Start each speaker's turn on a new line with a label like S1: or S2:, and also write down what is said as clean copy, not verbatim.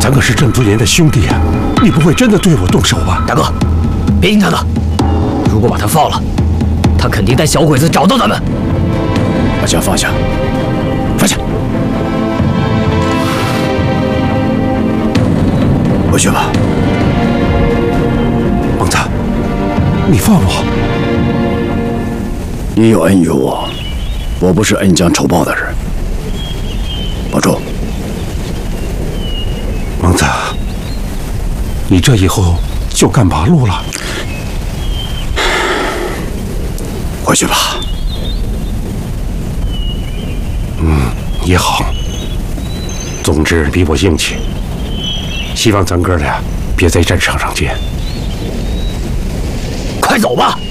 S1: 咱可是这么多年的兄弟啊，你不会真的对我动手吧？
S2: 大哥，别听他的，如果把他放了，他肯定带小鬼子找到咱们。
S3: 把枪放下，放下，回去吧。
S1: 蒙子，你放我！
S3: 你有恩于我，我不是恩将仇报的人。保重。
S1: 蒙子，你这以后就干马路了？
S3: 回去吧。
S1: 也好。总之比我硬气。希望咱哥俩别在战场上见。
S2: 快走吧！